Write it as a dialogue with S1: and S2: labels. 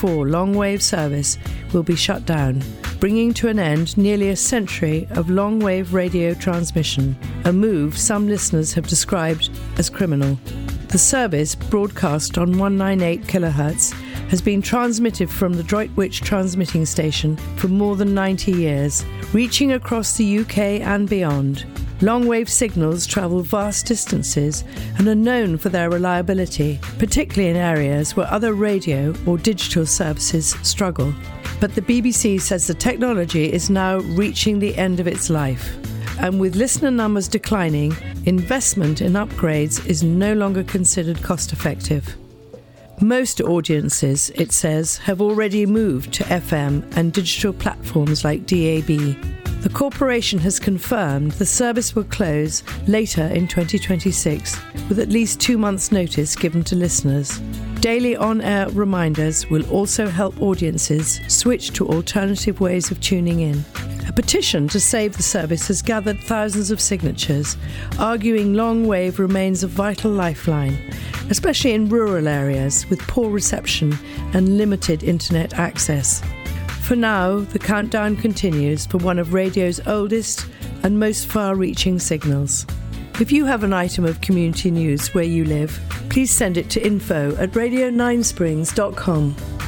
S1: 2024 long-wave service will be shut down, bringing to an end nearly a century of long-wave radio transmission, a move some listeners have described as criminal. The service, broadcast on 198 kHz, has been transmitted from the Droitwich transmitting station for more than 90 years, reaching across the UK and beyond. Long-wave signals travel vast distances and are known for their reliability, particularly in areas where other radio or digital services struggle. But the BBC says the technology is now reaching the end of its life. And with listener numbers declining, investment in upgrades is no longer considered cost-effective. Most audiences, it says, have already moved to FM and digital platforms like DAB. The corporation has confirmed the service will close later in 2026, with at least 2 months' notice given to listeners. Daily on-air reminders will also help audiences switch to alternative ways of tuning in. A petition to save the service has gathered thousands of signatures, arguing long-wave remains a vital lifeline, especially in rural areas with poor reception and limited internet access. For now, the countdown continues for one of radio's oldest and most far-reaching signals. If you have an item of community news where you live, please send it to info@radio9springs.com.